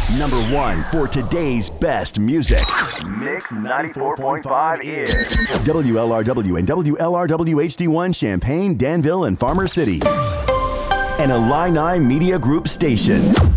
Number 1 for today's best music. Mix 94.5 is WLRW and WLRW HD1 Champaign, Danville, and Farmer City. An Illini Media Group station.